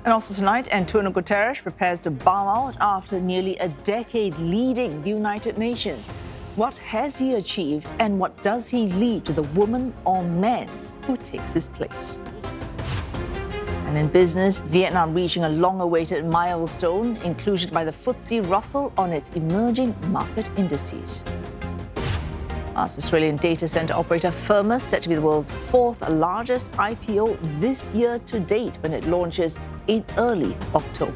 And also tonight, Antonio Guterres prepares to bow out after nearly a decade leading the United Nations. What has he achieved, and what does he leave to the woman or man who takes his place? And in business, Vietnam reaching a long-awaited milestone, inclusion by the FTSE Russell on its emerging market indices. As Australian data centre operator Firmus set to be the world's fourth largest IPO this year to date when it launches in early October.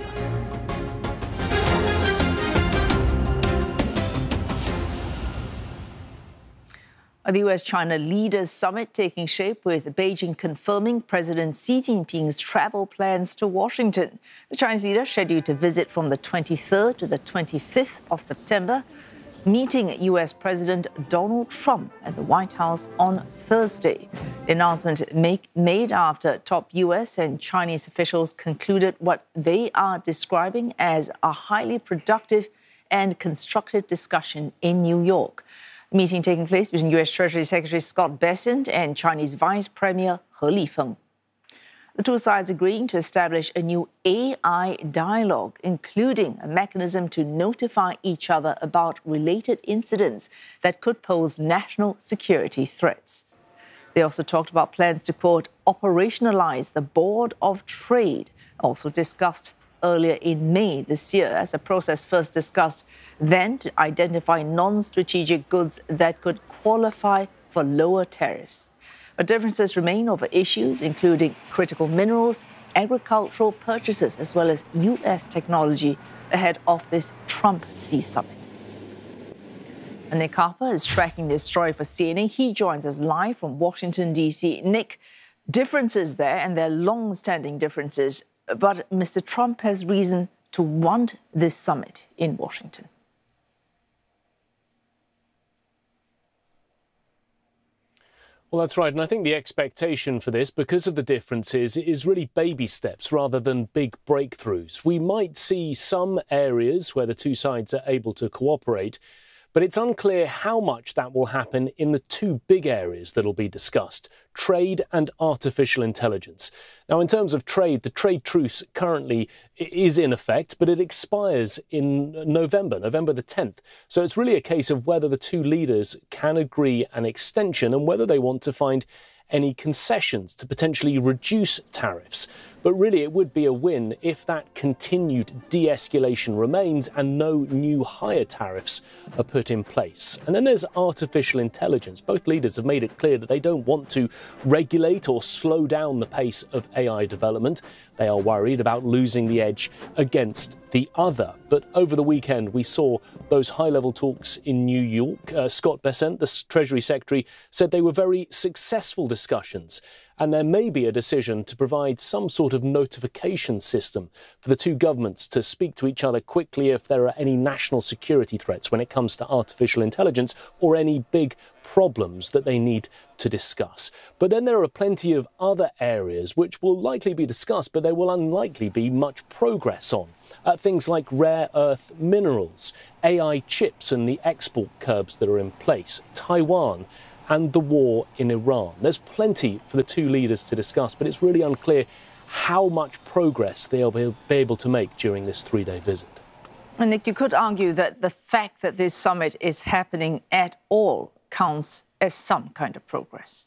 The US-China Leaders Summit taking shape with Beijing confirming President Xi Jinping's travel plans to Washington. The Chinese leader scheduled to visit from the 23rd to the 25th of September, meeting US President Donald Trump at the White House on Thursday. The announcement made after top US and Chinese officials concluded what they are describing as a highly productive and constructive discussion in New York. The meeting taking place between US Treasury Secretary Scott Bessent and Chinese Vice Premier He Lifeng. The two sides agreeing to establish a new AI dialogue, including a mechanism to notify each other about related incidents that could pose national security threats. They also talked about plans to, quote, operationalize the Board of Trade, also discussed earlier in May this year, as a process first discussed then to identify non-strategic goods that could qualify for lower tariffs. But differences remain over issues including critical minerals, agricultural purchases, as well as U.S. technology ahead of this Trump-Xi summit. And Nick Harper is tracking this story for CNN. He joins us live from Washington, D.C. Nick, differences there, and they're long-standing differences, but Mr. Trump has reason to want this summit in Washington. Well, that's right. And I think the expectation for this, because of the differences, is really baby steps rather than big breakthroughs. We might see some areas where the two sides are able to cooperate, but it's unclear how much that will happen in the two big areas that will be discussed, trade and artificial intelligence. Now, in terms of trade, the trade truce currently is in effect, but it expires in November the 10th. So it's really a case of whether the two leaders can agree an extension and whether they want to find any concessions to potentially reduce tariffs. But really, it would be a win if that continued de-escalation remains and no new higher tariffs are put in place. And then there's artificial intelligence. Both leaders have made it clear that they don't want to regulate or slow down the pace of AI development. They are worried about losing the edge against the other. But over the weekend, we saw those high-level talks in New York. Scott Bessent, the Treasury Secretary, said they were very successful discussions. And there may be a decision to provide some sort of notification system for the two governments to speak to each other quickly if there are any national security threats when it comes to artificial intelligence or any big problems that they need to discuss. But then there are plenty of other areas which will likely be discussed, but there will unlikely be much progress on. Things like rare earth minerals, AI chips and the export curbs that are in place, Taiwan, and the war in Iran. There's plenty for the two leaders to discuss, but it's really unclear how much progress they'll be able to make during this three-day visit. And Nick, you could argue that the fact that this summit is happening at all counts as some kind of progress.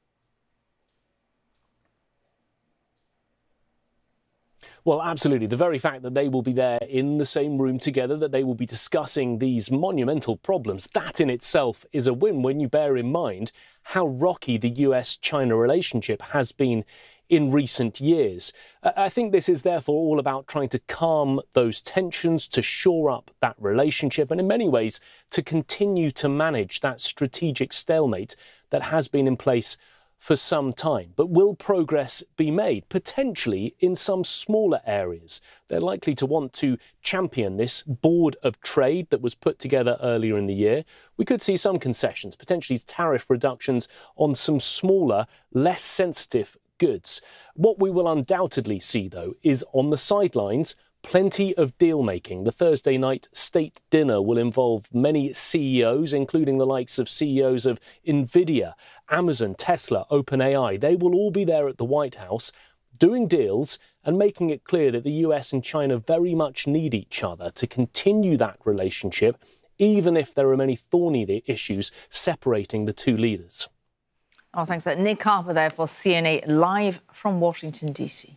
Well, absolutely. The very fact that they will be there in the same room together, that they will be discussing these monumental problems, that in itself is a win when you bear in mind how rocky the US-China relationship has been in recent years. I think this is therefore all about trying to calm those tensions, to shore up that relationship, and in many ways to continue to manage that strategic stalemate that has been in place for some time. But will progress be made? Potentially in some smaller areas. They're likely to want to champion this board of trade that was put together earlier in the year. We could see some concessions, potentially tariff reductions on some smaller, less sensitive goods. What we will undoubtedly see, though, is on the sidelines, plenty of deal-making. The Thursday night state dinner will involve many CEOs, including the likes of CEOs of Nvidia, Amazon, Tesla, OpenAI. They will all be there at the White House doing deals and making it clear that the US and China very much need each other to continue that relationship, even if there are many thorny issues separating the two leaders. Oh, thanks. Nick Harper there for CNA live from Washington, D.C.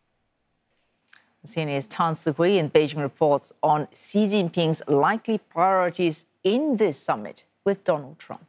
CNA's Tan Sihui in Beijing reports on Xi Jinping's likely priorities in this summit with Donald Trump.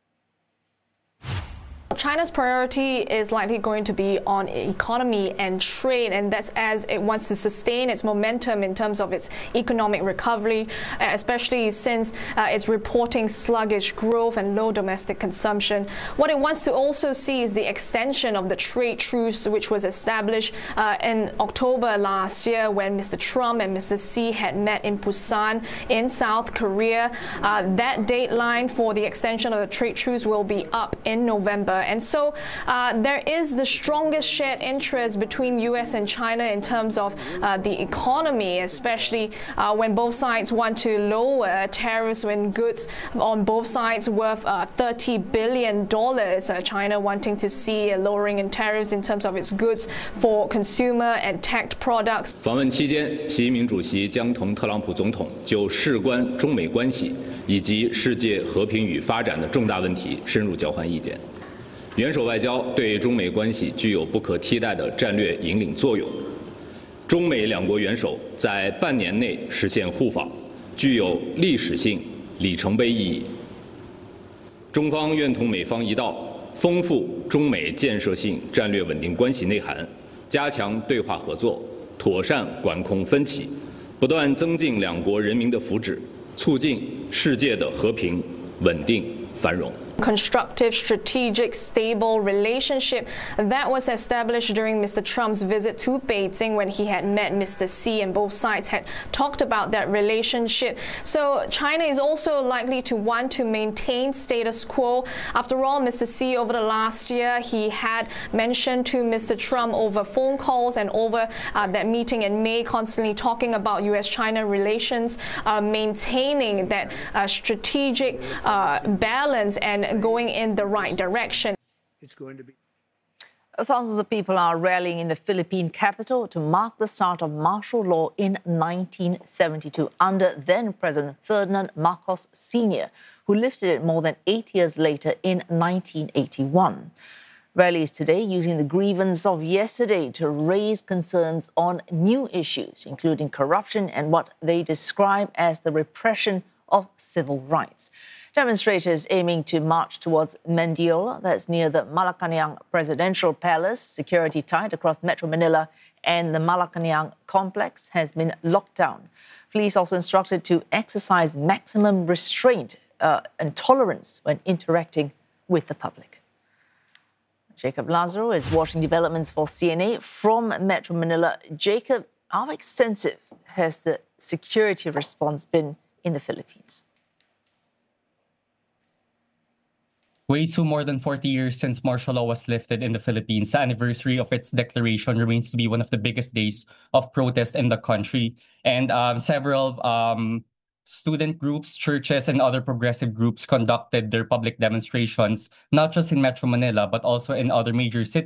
China's priority is likely going to be on economy and trade, and that's as it wants to sustain its momentum in terms of its economic recovery, especially since it's reporting sluggish growth and low domestic consumption. What it wants to also see is the extension of the trade truce, which was established in October last year when Mr. Trump and Mr. Xi had met in Busan in South Korea. That deadline for the extension of the trade truce will be up in November. And so there is the strongest shared interest between U.S. and China in terms of the economy, especially when both sides want to lower tariffs when goods on both sides worth $30 billion. China wanting to see a lowering in tariffs in terms of its goods for consumer and tech products. 访问期间，习近平主席将同特朗普总统就事关中美关系以及世界和平与发展的重大问题深入交换意见。 元首外交对中美关系具有不可替代的战略引领作用。中美两国元首在半年内实现互访，具有历史性里程碑意义。中方愿同美方一道，丰富中美建设性战略稳定关系内涵，加强对话合作，妥善管控分歧，不断增进两国人民的福祉，促进世界的和平、稳定、繁荣。 Constructive, strategic, stable relationship that was established during Mr. Trump's visit to Beijing when he had met Mr. Xi, and both sides had talked about that relationship. So China is also likely to want to maintain status quo. After all, Mr. Xi over the last year, he had mentioned to Mr. Trump over phone calls and over that meeting in May, constantly talking about U.S.-China relations, maintaining that strategic balance and going in the right direction. It's going to be. Thousands of people are rallying in the Philippine capital to mark the start of martial law in 1972 under then-President Ferdinand Marcos Sr., who lifted it more than 8 years later in 1981. Rallies today using the grievance of yesterday to raise concerns on new issues, including corruption and what they describe as the repression of civil rights. Demonstrators aiming to march towards Mendiola, that's near the Malacañang Presidential Palace, security tight across Metro Manila, and the Malacañang complex has been locked down. Police also instructed to exercise maximum restraint and tolerance when interacting with the public. Jacob Lazaro is watching developments for CNA from Metro Manila. Jacob, how extensive has the security response been in the Philippines? Way to more than 40 years since martial law was lifted in the Philippines, the anniversary of its declaration remains to be one of the biggest days of protest in the country. And several student groups, churches, and other progressive groups conducted their public demonstrations, not just in Metro Manila, but also in other major cities.